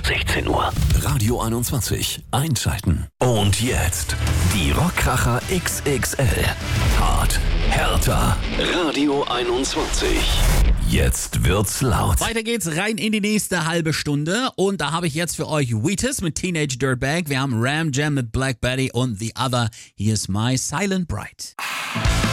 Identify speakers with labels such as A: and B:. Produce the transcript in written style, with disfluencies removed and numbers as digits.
A: 16 Uhr.
B: Radio 21, einschalten. Und jetzt die Rockkracher XXL. Hart, härter. Radio 21. Jetzt wird's laut.
C: Weiter geht's rein in die nächste halbe Stunde und da habe ich jetzt für euch Wheatus mit Teenage Dirtbag. Wir haben Ram Jam mit Black Betty und The Other. Hier ist My Silent Bride.